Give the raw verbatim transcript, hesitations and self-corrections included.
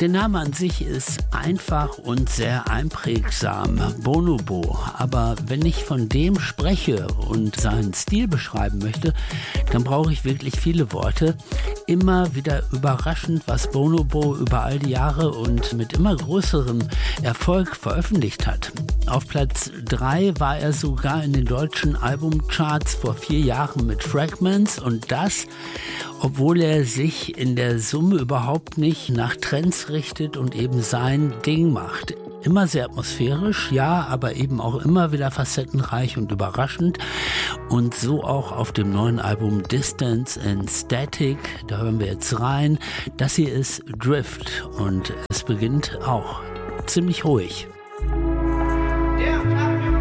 Der Name an sich ist einfach und sehr einprägsam, Bonobo. Aber wenn ich von dem spreche und seinen Stil beschreiben möchte, dann brauche ich wirklich viele Worte. Immer wieder überraschend, was Bonobo über all die Jahre und mit immer größerem Erfolg veröffentlicht hat. Auf Platz drei war er sogar in den deutschen Albumcharts vor vier Jahren mit Fragments, und das, obwohl er sich in der Summe überhaupt nicht nach Trends richtet und eben sein Ding macht. Immer sehr atmosphärisch, ja, aber eben auch immer wieder facettenreich und überraschend. Und so auch auf dem neuen Album Distance and Static. Da hören wir jetzt rein. Das hier ist Drift und es beginnt auch ziemlich ruhig.